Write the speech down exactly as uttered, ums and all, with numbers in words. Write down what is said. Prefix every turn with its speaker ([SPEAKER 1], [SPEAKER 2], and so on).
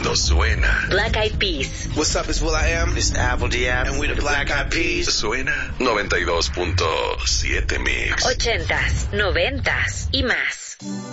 [SPEAKER 1] cuando suena.
[SPEAKER 2] Black Eyed Peas.
[SPEAKER 3] What's up, it's Will I Am.
[SPEAKER 4] It's Apple Diab.
[SPEAKER 3] And we the Black Eyed Peas.
[SPEAKER 1] Suena noventa y dos punto siete Mix.
[SPEAKER 2] Ochentas, noventas y más.